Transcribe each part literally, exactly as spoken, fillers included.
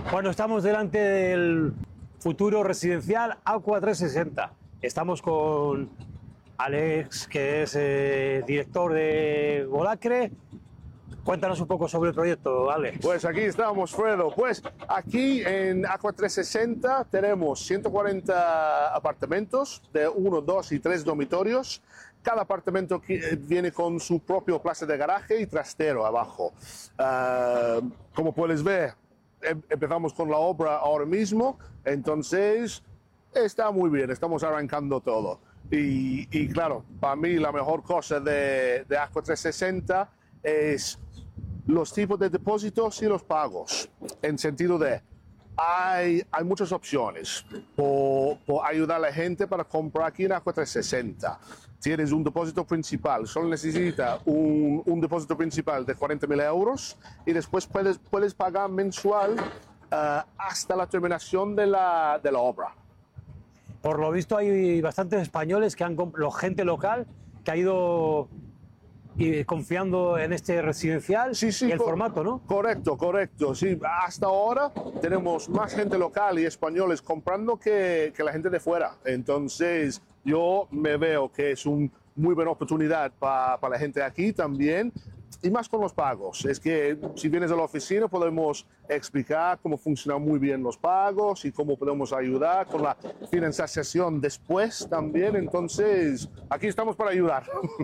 Bueno, estamos delante del futuro residencial Aqua trescientos sesenta. Estamos con Alex, que es eh, director de Golacre. Cuéntanos un poco sobre el proyecto, Alex. Pues aquí estamos, Fredo. Pues aquí en Aqua trescientos sesenta tenemos ciento cuarenta apartamentos de uno, dos y tres dormitorios. Cada apartamento viene con su propio plaza de garaje y trastero abajo. Uh, como puedes ver, empezamos con la obra ahora mismo, entonces está muy bien, estamos arrancando todo. Y, y claro, para mí la mejor cosa de, de Aqua trescientos sesenta es los tipos de depósitos y los pagos, en sentido de hay, hay muchas opciones por, por ayudar a la gente para comprar aquí en Aqua trescientos sesenta. Tienes un depósito principal, solo necesita un, un depósito principal de cuarenta mil euros y después puedes, puedes pagar mensual uh, hasta la terminación de la, de la obra. Por lo visto hay bastantes españoles, que han la gente local que ha ido y confiando en este residencial sí, sí, y el formato, ¿no? Correcto, correcto. Sí, hasta ahora tenemos más gente local y españoles comprando que, que la gente de fuera. Entonces, yo me veo que es una muy buena oportunidad para pa la gente aquí también. Y más con los pagos. Es que si vienes a la oficina podemos explicar cómo funcionan muy bien los pagos y cómo podemos ayudar con la financiación después también. Entonces, aquí estamos para ayudar.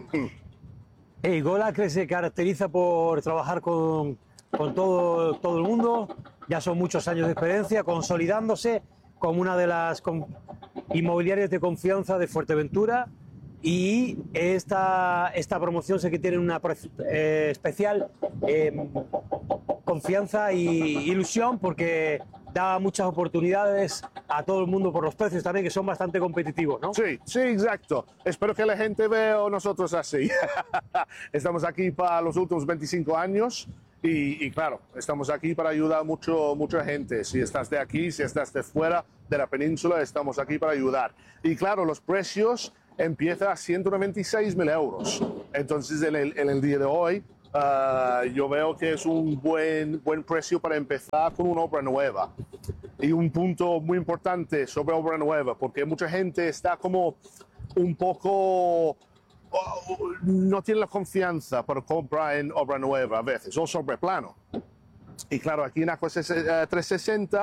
Hey, Golacre se caracteriza por trabajar con, con todo, todo el mundo. Ya son muchos años de experiencia, consolidándose como una de las inmobiliarias de confianza de Fuerteventura. Y esta, esta promoción sé que tiene una eh, especial eh, confianza y ilusión, porque da muchas oportunidades a todo el mundo por los precios también, que son bastante competitivos, ¿no? Sí, sí, exacto. Espero que la gente vea a nosotros así. Estamos aquí para los últimos veinticinco años y, y claro, estamos aquí para ayudar a mucho, mucha gente. Si estás de aquí, si estás de fuera de la península, estamos aquí para ayudar. Y claro, los precios empiezan a ciento noventa y seis mil euros. Entonces, en el, en el día de hoy, Uh, yo veo que es un buen, buen precio para empezar con una obra nueva. Y un punto muy importante sobre obra nueva, porque mucha gente está como un poco, uh, no tiene la confianza para comprar en obra nueva a veces, o sobre plano. Y claro, aquí en Aqua trescientos sesenta